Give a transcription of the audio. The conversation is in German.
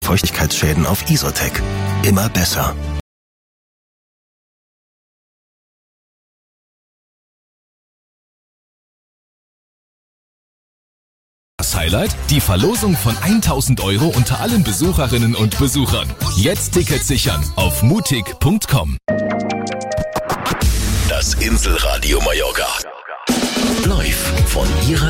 Feuchtigkeitsschäden auf Isotec. Immer besser. Das Highlight? Die Verlosung von 1.000 € unter allen Besucherinnen und Besuchern. Jetzt Tickets sichern auf mutig.com. Das Inselradio Mallorca. Live von Ihrer